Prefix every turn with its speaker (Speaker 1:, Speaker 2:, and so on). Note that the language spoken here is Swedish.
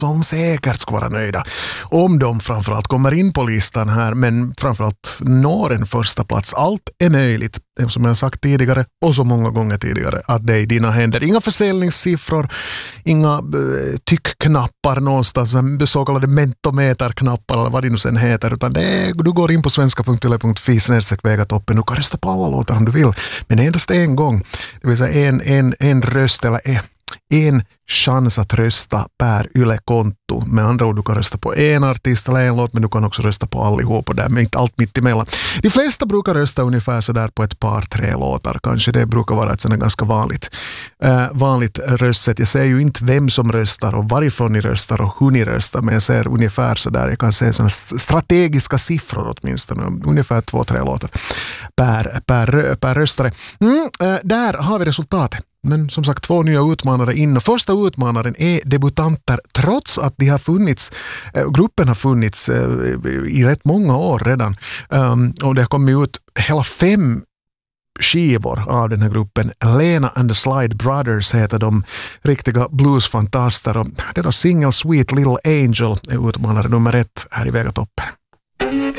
Speaker 1: som säkert ska vara nöjda om de framförallt kommer in på listan här, men framförallt når en första plats. Allt är möjligt, som jag sagt tidigare och så många gånger tidigare, att det är i dina händer. Inga försäljningssiffror, inga tyckknappar någonstans, så kallade mentometerknappar eller vad det nu sen heter, utan det är, du går in på svenska.yle.fi/Vegatoppen. Du kan rösta på alla låtar om du vill, men endast en gång, det vill säga en röst eller en chans att rösta per Yle-konto. Med andra ord, du kan rösta på en artist eller en låt, men du kan också rösta på allihop och där, men inte allt mitt emellan. De flesta brukar rösta ungefär så där på ett par, 3 låtar. Kanske det brukar vara ett sådant ganska vanligt röstsätt. Jag säger ju inte vem som röstar och varifrån ni röstar och hur ni röstar, men jag ser ungefär så där. Jag kan säga sådana strategiska siffror åtminstone. Ungefär 2-3 låtar per röstare. Där har vi resultatet. Men som sagt, 2 nya utmanare in. Och första utmanaren är debutanter, trots att de har funnits, gruppen har funnits i rätt många år redan. Och det har kommit ut hela 5 skivor av den här gruppen. Lena and the Slide Brothers heter de, riktiga bluesfantaster. Och deras single Sweet Little Angel är utmanare nummer 1 här i Vegatoppen.